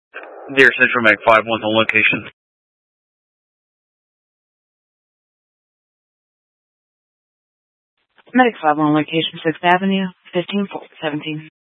Dear Central Mag 5-1 on location. Medic 5 on location, 6th Avenue, 15-17.